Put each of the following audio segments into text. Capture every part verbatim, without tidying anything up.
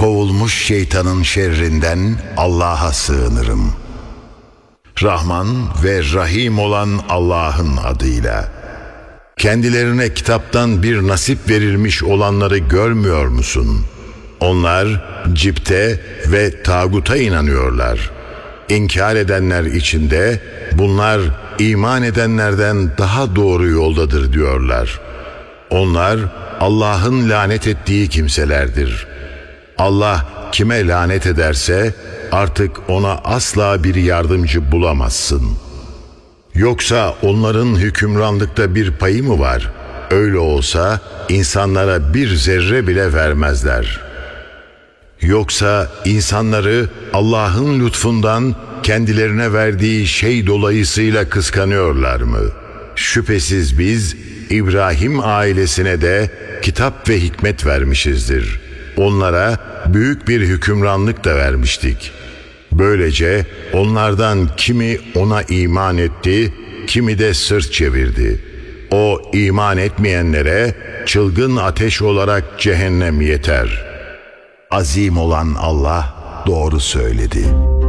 kovulmuş şeytanın şerrinden Allah'a sığınırım. Rahman ve Rahim olan Allah'ın adıyla. Kendilerine kitaptan bir nasip verilmiş olanları görmüyor musun? Onlar cipte ve tağuta inanıyorlar. İnkar edenler içinde bunlar iman edenlerden daha doğru yoldadır diyorlar. Onlar Allah'ın lanet ettiği kimselerdir. Allah kime lanet ederse artık ona asla bir yardımcı bulamazsın. Yoksa onların hükümranlıkta bir payı mı var? Öyle olsa insanlara bir zerre bile vermezler. Yoksa insanları Allah'ın lütfundan kendilerine verdiği şey dolayısıyla kıskanıyorlar mı? Şüphesiz biz İbrahim ailesine de kitap ve hikmet vermişizdir. Onlara büyük bir hükümranlık da vermiştik. Böylece onlardan kimi ona iman etti, kimi de sırt çevirdi. O iman etmeyenlere çılgın ateş olarak cehennem yeter. Azim olan Allah doğru söyledi.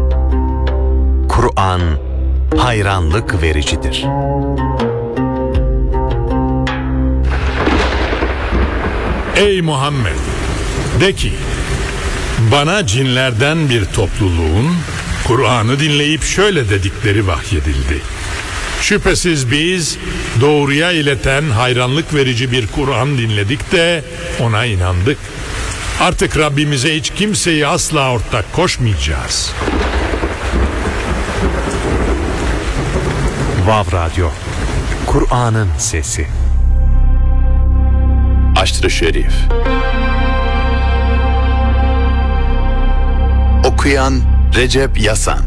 Kur'an hayranlık vericidir. Ey Muhammed! De ki, bana cinlerden bir topluluğun Kur'an'ı dinleyip şöyle dedikleri vahyedildi. Şüphesiz biz doğruya ileten hayranlık verici bir Kur'an dinledik de ona inandık. Artık Rabbimize hiç kimseyi asla ortak koşmayacağız. Vav Radyo, Kur'an'ın sesi. Aşr-ı Şerif. Okuyan Recep Yasan.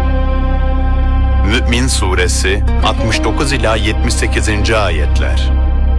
Mü'min Suresi altmış dokuz ila yetmiş sekizinci ayetler.